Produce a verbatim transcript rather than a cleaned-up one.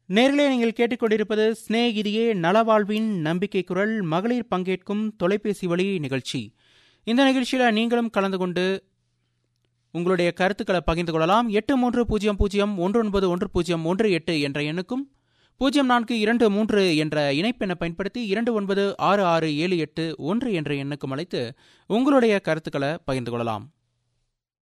நேர்களே, நீங்கள் கேட்டுக்கொண்டிருப்பது ஸ்நேகிதியே நலவாழ்வின் நம்பிக்கை குரல் மகளிர் பங்கேற்கும் தொலைபேசி வழி நிகழ்ச்சி. இந்த நிகழ்ச்சியில் நீங்களும் கலந்து கொண்டு உங்களுடைய கருத்துக்களை பகிர்ந்து கொள்ளலாம். எட்டு மூன்று பூஜ்ஜியம் பூஜ்ஜியம் ஒன்று ஒன்பது ஒன்று பூஜ்ஜியம் ஒன்று எட்டு என்ற எண்ணுக்கும் பூஜ்ஜியம் நான்கு இரண்டு மூன்று என்ற இணைப்பெண்ணை பயன்படுத்தி இரண்டு ஒன்பது ஆறு ஆறு ஏழு எட்டு ஒன்று என்ற எண்ணுக்கும் அழைத்து உங்களுடைய கருத்துக்களை பகிர்ந்து கொள்ளலாம்.